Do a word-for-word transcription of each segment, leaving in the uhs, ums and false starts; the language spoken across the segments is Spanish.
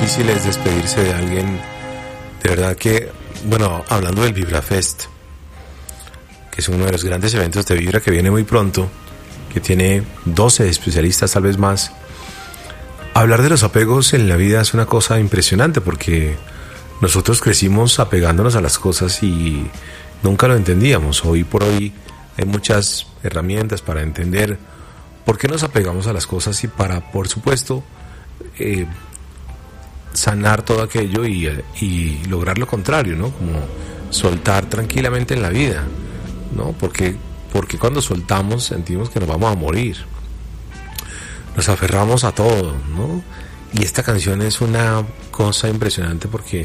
difícil es despedirse de alguien. De verdad que, bueno, hablando del VibraFest, que es uno de los grandes eventos de Vibra que viene muy pronto, que tiene doce especialistas, tal vez más. Hablar de los apegos en la vida es una cosa impresionante, porque nosotros crecimos apegándonos a las cosas y nunca lo entendíamos. Hoy por hoy hay muchas herramientas para entender por qué nos apegamos a las cosas y para, por supuesto, eh, sanar todo aquello y, y lograr lo contrario, ¿no? Como soltar tranquilamente en la vida, ¿no? Porque, porque cuando soltamos sentimos que nos vamos a morir. Nos aferramos a todo, ¿no? Y esta canción es una cosa impresionante porque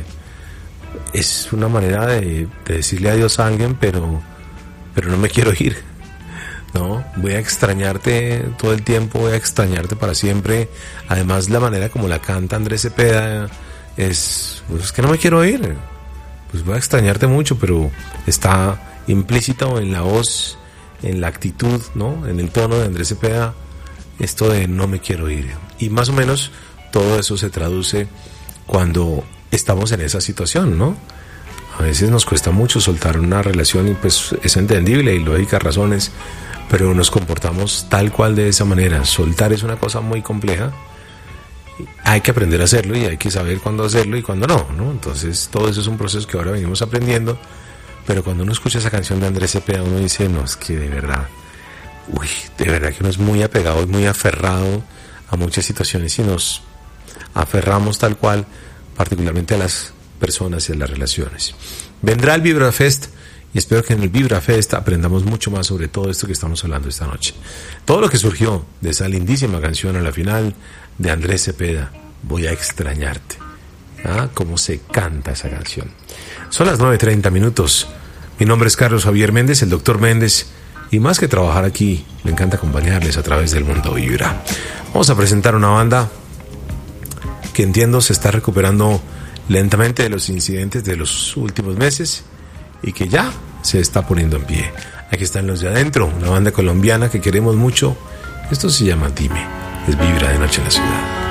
es una manera de, de decirle adiós a alguien, pero, pero no me quiero ir, ¿no? Voy a extrañarte todo el tiempo, voy a extrañarte para siempre. Además, la manera como la canta Andrés Cepeda es, pues es que no me quiero ir, pues voy a extrañarte mucho, pero está implícito en la voz, en la actitud, ¿no? En el tono de Andrés Cepeda, esto de no me quiero ir. Y más o menos todo eso se traduce cuando estamos en esa situación, ¿no? A veces nos cuesta mucho soltar una relación y pues es entendible y lógicas razones, pero nos comportamos tal cual de esa manera. Soltar es una cosa muy compleja. Hay que aprender a hacerlo y hay que saber cuándo hacerlo y cuándo no, ¿no? Entonces todo eso es un proceso que ahora venimos aprendiendo, pero cuando uno escucha esa canción de Andrés Cepeda uno dice, no, es que de verdad, uy, de verdad que uno es muy apegado y muy aferrado a muchas situaciones y nos aferramos tal cual, particularmente a las personas y a las relaciones. Vendrá el VibraFest y espero que en el VibraFest aprendamos mucho más sobre todo esto que estamos hablando esta noche. Todo lo que surgió de esa lindísima canción a la final de Andrés Cepeda, Voy a extrañarte. ¿Ah? Cómo se canta esa canción. Son las nueve treinta minutos. Mi nombre es Carlos Javier Méndez, el doctor Méndez, y más que trabajar aquí, me encanta acompañarles a través del mundo Vibra. Vamos a presentar una banda que entiendo se está recuperando lentamente de los incidentes de los últimos meses y que ya se está poniendo en pie. Aquí están Los de Adentro, una banda colombiana que queremos mucho. Esto se llama Dime. Es Vibra de Noche en la Ciudad.